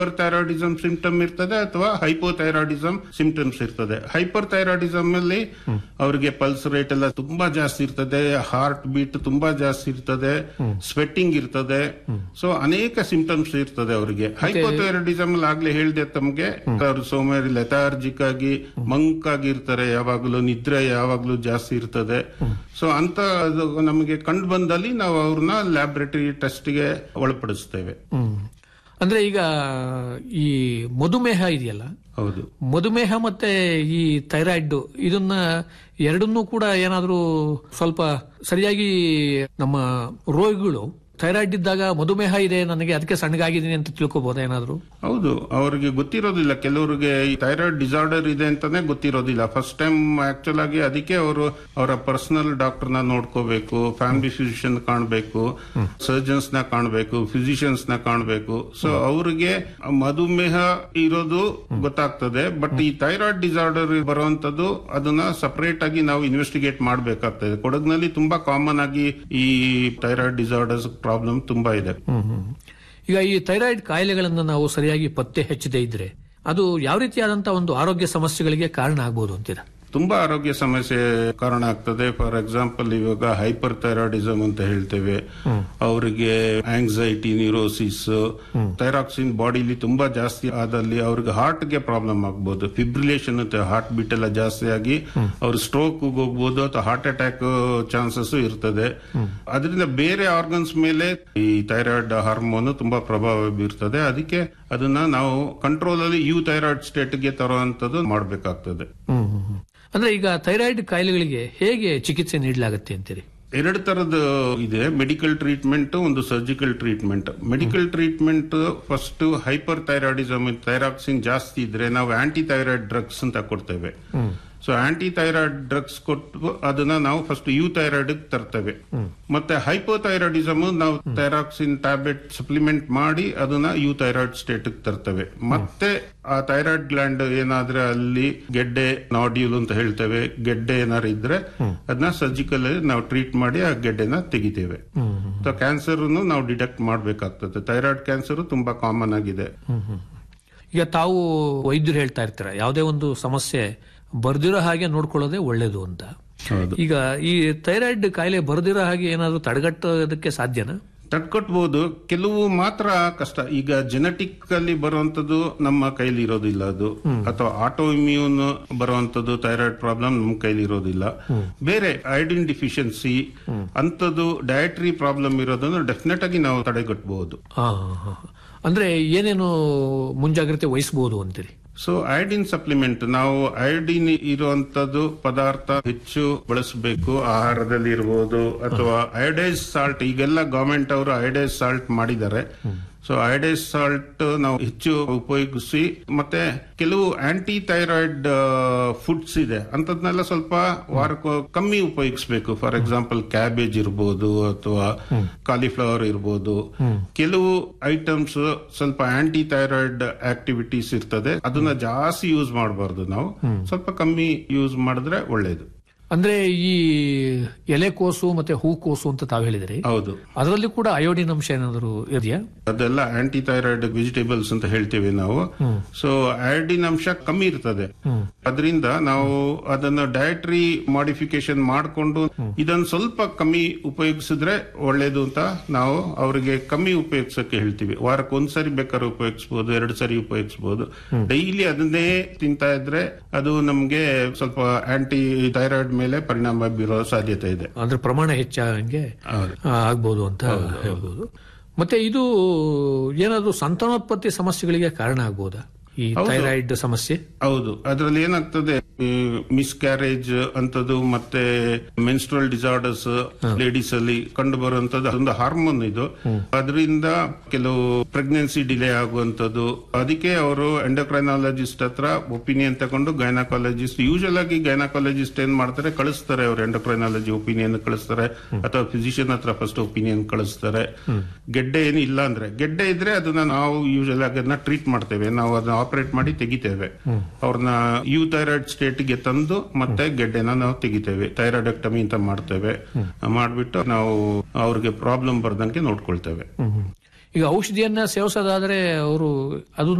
Thyroidism symptom ಇರ್ತದೆ ಅಥವಾ hypothyroidism symptoms ಇರ್ತದೆ. ಹೈಪರ್ ಥೈರಾಯ್ಡಿಸಮ್ ಅಲ್ಲಿ ಅವರಿಗೆ ಪಲ್ಸ್ ರೇಟ್ ಎಲ್ಲ ತುಂಬಾ ಜಾಸ್ತಿ ಇರ್ತದೆ, ಹಾರ್ಟ್ ಬೀಟ್ ತುಂಬಾ ಜಾಸ್ತಿ ಇರ್ತದೆ, ಸ್ವೆಟ್ಟಿಂಗ್ ಇರ್ತದೆ. ಸೊ ಅನೇಕ ಸಿಂಪ್ಟಮ್ಸ್ ಇರ್ತದೆ ಅವರಿಗೆ. ಹೈಪೋಥೈರಾಯ್ಡಿಸಮ್ ಅಲ್ಲಿ ಆಗ್ಲೇ ಹೇಳಿದೆ ತಮ್ಗೆ, ಅವರು ಸೋಮಾರಿ ಲೆಥಾರ್ಜಿಕ್ ಆಗಿ ಮಂಕ್ ಆಗಿರ್ತಾರೆ, ಯಾವಾಗಲೂ ನಿದ್ರೆ ಯಾವಾಗಲೂ ಜಾಸ್ತಿ ಇರ್ತದೆ. ಸೊ ಅಂತ ನಮಗೆ ಕಂಡು ಬಂದಲ್ಲಿ ನಾವು ಅವ್ರನ್ನ ಲ್ಯಾಬೊರೇಟರಿ ಟೆಸ್ಟ್ಗೆ ಒಳಪಡಿಸ್ತೇವೆ. ಅಂದ್ರೆ ಈಗ ಈ ಮಧುಮೇಹ ಇದೆಯಲ್ಲ, ಹೌದು, ಮಧುಮೇಹ ಮತ್ತೆ ಈ ಥೈರಾಯ್ಡ್ ಇದನ್ನ ಎರಡನ್ನೂ ಕೂಡ ಏನಾದ್ರೂ ಸ್ವಲ್ಪ ಸರಿಯಾಗಿ ನಮ್ಮ ರೋಗಿಗಳು ಥೈರಾಯ್ಡ್ ಇದ್ದಾಗ ಮಧುಮೇಹ ಇದೆ ನನಗೆ ಅದಕ್ಕೆ ಸಣ್ಣಗಾಗಿದ್ದೀನಿ ಅಂತ ತಿಳ್ಕೊಬಹುದಾ ಏನಾದ್ರು? ಹೌದು, ಅವರಿಗೆ ಗೊತ್ತಿರೋದಿಲ್ಲ. ಕೆಲವರಿಗೆ ಈ ಥೈರಾಯ್ಡ್ ಡಿಸಾರ್ಡರ್ ಇದೆ ಅಂತಾನೆ ಗೊತ್ತಿರೋದಿಲ್ಲ. ಫಸ್ಟ್ ಟೈಮ್ ಆಕ್ಚುಲ್ ಆಗಿ ಅದಕ್ಕೆ ಅವರು ಅವರ ಪರ್ಸನಲ್ ಡಾಕ್ಟರ್ನ ನೋಡ್ಕೋಬೇಕು, ಫ್ಯಾಮಿಲಿ ಫಿಸಿಷಿಯನ್ ಕಾಣಬೇಕು, ಸರ್ಜನ್ಸ್ ನ ಕಾಣಬೇಕು, ಫಿಸಿಷಿಯನ್ಸ್ ನ ಕಾಣಬೇಕು. ಸೊ ಅವರಿಗೆ ಮಧುಮೇಹ ಇರೋದು ಗೊತ್ತಾಗ್ತದೆ. ಬಟ್ ಈ ಥೈರಾಯ್ಡ್ ಡಿಸಾರ್ಡರ್ ಬರುವಂತದ್ದು ಅದನ್ನ ಸಪರೇಟ್ ಆಗಿ ನಾವು ಇನ್ವೆಸ್ಟಿಗೇಟ್ ಮಾಡಬೇಕಾಗ್ತದೆ. ಕೊಡಗಿನಲ್ಲಿ ತುಂಬಾ ಕಾಮನ್ ಆಗಿ ಈ ಥೈರಾಯ್ಡ್ ಡಿಸಾರ್ಡರ್ಸ್ ಪ್ರಾಬ್ಲಮ್ ತುಂಬಾ ಇದೆ. ಈಗ ಈ ಥೈರಾಯ್ಡ್ ಕಾಯಿಲೆಗಳನ್ನು ನಾವು ಸರಿಯಾಗಿ ಪತ್ತೆ ಹಚ್ಚದೇ ಇದ್ರೆ ಅದು ಯಾವ ರೀತಿಯಾದಂತಹ ಒಂದು ಆರೋಗ್ಯ ಸಮಸ್ಯೆಗಳಿಗೆ ಕಾರಣ ಆಗಬಹುದು ಅಂತೀರಾ? ತುಂಬಾ ಆರೋಗ್ಯ ಸಮಸ್ಯೆ ಕಾರಣ ಆಗ್ತದೆ. ಫಾರ್ ಎಕ್ಸಾಂಪಲ್, ಇವಾಗ ಹೈಪರ್ ಥೈರಾಯ್ಡಿಸಮ್ ಅಂತ ಹೇಳ್ತೇವೆ. ಅವರಿಗೆ ಆಂಗ್ಸೈಟಿ, ನ್ಯೂರೋಸಿಸ್, ಥೈರಾಕ್ಸಿನ್ ಬಾಡಿಲಿ ತುಂಬಾ ಜಾಸ್ತಿ ಆದಲ್ಲಿ ಅವ್ರಿಗೆ ಹಾರ್ಟ್ ಗೆ ಪ್ರಾಬ್ಲಮ್ ಆಗ್ಬಹುದು. ಫಿಬ್ರಿಲೇಷನ್ ಅಂತ ಹಾರ್ಟ್ ಬೀಟ್ ಎಲ್ಲ ಜಾಸ್ತಿ ಆಗಿ ಅವ್ರು ಸ್ಟ್ರೋಕ್ ಹೋಗ್ಬೋದು ಅಥವಾ ಹಾರ್ಟ್ ಅಟ್ಯಾಕ್ ಚಾನ್ಸಸ್ ಇರ್ತದೆ. ಅದರಿಂದ ಬೇರೆ ಆರ್ಗನ್ಸ್ ಮೇಲೆ ಈ ಥೈರಾಯ್ಡ್ ಹಾರ್ಮೋನ್ ತುಂಬಾ ಪ್ರಭಾವ ಬೀರ್ತದೆ. ಅದಕ್ಕೆ ಅದನ್ನ ನಾವು ಕಂಟ್ರೋಲ್ ಅಲ್ಲಿ ಥೈರಾಯ್ಡ್ ಸ್ಟೇಟ್ ಗೆ ತರುವಂತದ್ದು ಮಾಡಬೇಕಾಗ್ತದೆ. ಅಂದ್ರೆ ಈಗ ಥೈರಾಯ್ಡ್ ಕಾಯಿಲೆಗಳಿಗೆ ಹೇಗೆ ಚಿಕಿತ್ಸೆ ನೀಡಲಾಗುತ್ತೆ ಅಂತೀರಿ? ಎರಡು ತರದ ಇದೆ, ಮೆಡಿಕಲ್ ಟ್ರೀಟ್ಮೆಂಟ್, ಒಂದು surgical treatment. Medical treatment first hyper thyroidism, thyroxine ಜಾಸ್ತಿ ಇದ್ರೆ ನಾವು ಆಂಟಿ ಥೈರಾಯ್ಡ್ ಡ್ರಗ್ಸ್ ಅಂತ ಕೊಡ್ತೇವೆ. ಸೊ ಆಂಟಿ ಥೈರಾಯ್ಡ್ ಡ್ರಗ್ಸ್ ಕೊಟ್ಟು ಅದನ್ನ ನಾವು ಫಸ್ಟ್ ಥೈರಾಯ್ಡ್ ತರ್ತೇವೆ. ಮತ್ತೆ ಹೈಪೋಥೈರಾಯ್ಡಿಸಮ್ ನಾವು ಥೈರಾಕ್ಸಿನ್ ಟ್ಯಾಬ್ಲೆಟ್ ಸಪ್ಲಿಮೆಂಟ್ ಮಾಡಿ ಅದನ್ನ ಥೈರಾಯ್ಡ್ ಸ್ಟೇಟ್ ತರ್ತೇವೆ. ಮತ್ತೆ ಆ ಥೈರಾಯ್ಡ್ ಗ್ಲ್ಯಾಂಡ್ ಏನಾದ್ರೆ ಅಲ್ಲಿ ಗೆಡ್ಡೆ, ನಾಡ್ಯೂಲ್ ಅಂತ ಹೇಳ್ತೇವೆ, ಗೆಡ್ಡೆ ಏನಾದ್ರು ಇದ್ರೆ ಅದನ್ನ ಸರ್ಜಿಕಲ್ ನಾವು ಟ್ರೀಟ್ ಮಾಡಿ ಆ ಗೆಡ್ಡೆನ ತೆಗಿತೇವೆ. ಕ್ಯಾನ್ಸರ್ ನಾವು ಡಿಟೆಕ್ಟ್ ಮಾಡಬೇಕಾಗ್ತದೆ. ಥೈರಾಯ್ಡ್ ಕ್ಯಾನ್ಸರ್ ತುಂಬಾ ಕಾಮನ್ ಆಗಿದೆ. ಈಗ ತಾವು ವೈದ್ಯರು ಹೇಳ್ತಾ ಇರ್ತಾರೆ ಯಾವುದೇ ಒಂದು ಸಮಸ್ಯೆ ಬರ್ದಿರೋ ಹಾಗೆ ನೋಡ್ಕೊಳ್ಳೋದೇ ಒಳ್ಳೇದು ಅಂತ. ಈಗ ಈ ಥೈರಾಯ್ಡ್ ಕಾಯಿಲೆ ಬರ್ದಿರೋ ಹಾಗೆ ಏನಾದ್ರು ತಡೆಗಟ್ಟೋದಕ್ಕೆ ಸಾಧ್ಯನಾ? ತಡ್ಕೊಟ್ಬಹುದು, ಕೆಲವು ಮಾತ್ರ ಕಷ್ಟ. ಈಗ ಜೆನೆಟಿಕ್ ಅಲ್ಲಿ ಬರುವಂತದ್ದು ನಮ್ಮ ಕೈಲಿ ಇರೋದಿಲ್ಲ ಅದು, ಅಥವಾ ಆಟೋ ಇಮ್ಯೂನ್ ಬರುವಂತದ್ದು ಥೈರಾಯ್ಡ್ ಪ್ರಾಬ್ಲಮ್ ನಮ್ಮ ಕೈಲಿ ಇರೋದಿಲ್ಲ. ಬೇರೆ ಐಡಿನ್ ಡಿಫಿಷಿಯನ್ಸಿ ಅಂತದ್ದು ಡಯಟ್ರಿ ಪ್ರಾಬ್ಲಮ್ ಇರೋದನ್ನು ಡೆಫಿನೆಟ್ ಆಗಿ ನಾವು ತಡೆಗಟ್ಟಬಹುದು. ಅಂದ್ರೆ ಏನೇನು ಮುಂಜಾಗ್ರತೆ ವಹಿಸಬಹುದು ಅಂತೀರಿ? ಸೊ ಐಡಿನ್ ಸಪ್ಲಿಮೆಂಟ್, ನಾವು ಐಡಿನ್ ಇರುವಂತದ್ದು ಪದಾರ್ಥ ಹೆಚ್ಚು ಬಳಸಬೇಕು. ಆಹಾರದಲ್ಲಿ ಇರಬಹುದು ಅಥವಾ ಅಯೋಡೈಸ್ ಸಾಲ್ಟ್, ಈಗೆಲ್ಲ ಗವರ್ಮೆಂಟ್ ಅವರು ಅಯೋಡೈಸ್ ಸಾಲ್ಟ್ ಮಾಡಿದ್ದಾರೆ. ಸೊ ಅಯೋಡೈಸ್ ಸಾಲ್ಟ್ ನಾವು ಹೆಚ್ಚು ಉಪಯೋಗಿಸಿ, ಮತ್ತೆ ಕೆಲವು ಆಂಟಿ ಥೈರಾಯ್ಡ್ ಫುಡ್ಸ್ ಇದೆ ಅಂತದ್ನೆಲ್ಲ ಸ್ವಲ್ಪ ವಾರಕ್ಕೂ ಕಮ್ಮಿ ಉಪಯೋಗಿಸಬೇಕು. ಫಾರ್ ಎಕ್ಸಾಂಪಲ್ ಕ್ಯಾಬೇಜ್ ಇರ್ಬೋದು ಅಥವಾ ಕಾಲಿಫ್ಲವರ್ ಇರ್ಬೋದು. ಕೆಲವು ಐಟಮ್ಸ್ ಸ್ವಲ್ಪ ಆಂಟಿ ಥೈರಾಯ್ಡ್ ಆಕ್ಟಿವಿಟೀಸ್ ಇರ್ತದೆ, ಅದನ್ನ ಜಾಸ್ತಿ ಯೂಸ್ ಮಾಡಬಾರ್ದು. ನಾವು ಸ್ವಲ್ಪ ಕಮ್ಮಿ ಯೂಸ್ ಮಾಡಿದ್ರೆ ಒಳ್ಳೇದು. ಅಂದ್ರೆ ಈ ಎಲೆಕೋಸು ಮತ್ತೆ ಹೂಕೋಸು ಅಂತ ತಾವು ಹೇಳಿದ್ರಿ, ಹೌದು, ಅದರಲ್ಲಿ ಕೂಡ ಅಯೋಡಿನ್ ಅಂಶ ಏನಾದರೂ ಇದೆಯಾ? ಅದೆಲ್ಲ ಆಂಟಿ ಥೈರಾಯ್ಡ್ ವೆಜಿಟೇಬಲ್ಸ್ ಅಂತ ಹೇಳ್ತೇವೆ ನಾವು. ಸೊ ಅಯೋಡಿನ್ ಅಂಶ ಕಮ್ಮಿ ಇರ್ತದೆ. ಅದರಿಂದ ನಾವು ಅದನ್ನ ಡಯಟ್ರಿ ಮಾಡಿಫಿಕೇಶನ್ ಮಾಡಿಕೊಂಡು ಇದನ್ನ ಸ್ವಲ್ಪ ಕಮ್ಮಿ ಉಪಯೋಗಿಸಿದ್ರೆ ಒಳ್ಳೇದು ಅಂತ ನಾವು ಅವರಿಗೆ ಕಮ್ಮಿ ಉಪಯೋಗಿಸಕ್ಕೆ ಹೇಳ್ತೀವಿ. ವಾರಕ್ಕೆ ಒಂದ್ಸರಿ ಬೇಕಾದ್ರೆ ಉಪಯೋಗಿಸಬಹುದು, 2 ಸರಿ ಉಪಯೋಗಿಸಬಹುದು. ಡೈಲಿ ಅದನ್ನೇ ತಿಂತಾ ಇದ್ರೆ ಅದು ನಮ್ಗೆ ಸ್ವಲ್ಪ ಆಂಟಿ ಥೈರಾಯ್ಡ್ ಮೇಲೆ ಪರಿಣಾಮ ಬೀರೋ ಸಾಧ್ಯತೆ ಇದೆ. ಅಂದ್ರೆ ಪ್ರಮಾಣ ಹೆಚ್ಚಾಗಂಗೆ ಆಗ್ಬಹುದು ಅಂತ ಹೇಳ್ಬೋದು. ಮತ್ತೆ ಇದು ಏನಾದ್ರೂ ಸಂತಾನೋತ್ಪತ್ತಿ ಸಮಸ್ಯೆಗಳಿಗೆ ಕಾರಣ ಆಗ್ಬಹುದಾ ಈ ಥೈರಾಯ್ಡ್ ಸಮಸ್ಯೆ? ಹೌದು, ಅದರಲ್ಲಿ ಏನಾಗ್ತದೆ, ಮಿಸ್ಕ್ಯಾರೇಜ್ ಅಂತದ್ದು ಮತ್ತೆ ಮೆನ್ಸ್ಟ್ರಲ್ ಡಿಸಾರ್ಡರ್ಸ್ ಲೇಡೀಸ್ ಅಲ್ಲಿ ಕಂಡು ಬರುವಂತದ್ದು ಒಂದು ಹಾರ್ಮೋನ್ ಇದು. ಅದರಿಂದ ಕೆಲವು ಪ್ರೆಗ್ನೆನ್ಸಿ ಡಿಲೇ ಆಗುವಂತದ್ದು. ಅದಕ್ಕೆ ಅವರು ಎಂಡೋಕ್ರೈನಾಲಜಿಸ್ಟ್ ಹತ್ರ ಒಪಿನಿಯನ್ ತಗೊಂಡು ಗೈನಕಾಲಜಿಸ್ಟ್, ಯೂಶಲ್ ಆಗಿ ಗೈನಕಾಲಜಿಸ್ಟ್ ಏನ್ ಮಾಡ್ತಾರೆ, ಕಳಿಸ್ತಾರೆ. ಅವರು ಎಂಡೋಕ್ರೈನಾಲಜಿ ಒಪಿನಿಯನ್ ಕಳಿಸ್ತಾರೆ ಅಥವಾ ಫಿಸಿಷಿಯನ್ ಹತ್ರ ಫಸ್ಟ್ ಒಪಿನಿಯನ್ ಕಳಿಸ್ತಾರೆ. ಗೆಡ್ಡೆ ಏನು ಇಲ್ಲ ಅಂದ್ರೆ, ಗೆಡ್ಡೆ ಇದ್ರೆ ಅದನ್ನ ನಾವು ಯೂಶಲ್ ಆಗಿ ಅದನ್ನ ಟ್ರೀಟ್ ಮಾಡ್ತೇವೆ. ನಾವು ಅದನ್ನ ಆಪರೇಟ್ ಮಾಡಿ ತೆಗಿತೇವೆ. ಅವ್ರನ್ನ ಥೈರಾಯ್ಡ್ ಸ್ಟೇಟ್ ಗೆ ತಂದು ಮತ್ತೆ ಗೆಡ್ಡೆನ ನಾವು ತೆಗಿತೇವೆ. ಥೈರಾಯ್ಡೆಕ್ಟಮಿ ಅಂತ ಮಾಡ್ತೇವೆ. ಮಾಡ್ಬಿಟ್ಟು ನಾವು ಅವ್ರಿಗೆ ಪ್ರಾಬ್ಲಮ್ ಬರ್ದಂಗೆ ನೋಡ್ಕೊಳ್ತೇವೆ. ಈಗ ಔಷಧಿಯನ್ನ ಸೇವಿಸೋದಾದ್ರೆ ಅವರು ಅದು